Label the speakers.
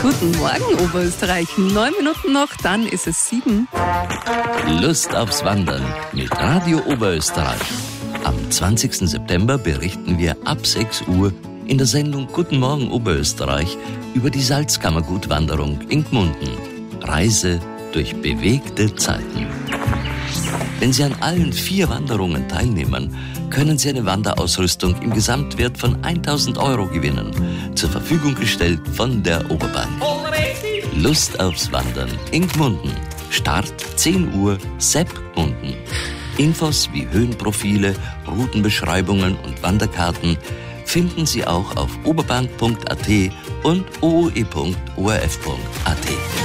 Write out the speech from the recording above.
Speaker 1: Guten Morgen, Oberösterreich. 9 Minuten noch, dann ist es 7.
Speaker 2: Lust aufs Wandern mit Radio Oberösterreich. Am 20. September berichten wir ab 6 Uhr in der Sendung Guten Morgen Oberösterreich über die Salzkammergutwanderung in Gmunden. Reise durch bewegte Zeiten. Wenn Sie an allen 4 Wanderungen teilnehmen, können Sie eine Wanderausrüstung im Gesamtwert von 1.000 Euro gewinnen. Zur Verfügung gestellt von der Oberbank. Lust aufs Wandern in Gmunden. Start 10 Uhr, Sepp Gmunden. Infos wie Höhenprofile, Routenbeschreibungen und Wanderkarten finden Sie auch auf oberbank.at und ooe.orf.at.